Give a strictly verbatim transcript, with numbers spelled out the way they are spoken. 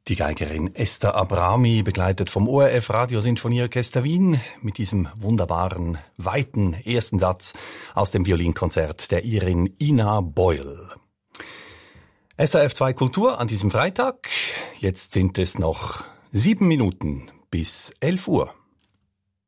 Die Geigerin Esther Abrami, begleitet vom O R F Radiosinfonieorchester Wien, mit diesem wunderbaren, weiten ersten Satz aus dem Violinkonzert der Irin Ina Boyle. S R F zwei Kultur an diesem Freitag. Jetzt sind es noch sieben Minuten bis elf Uhr.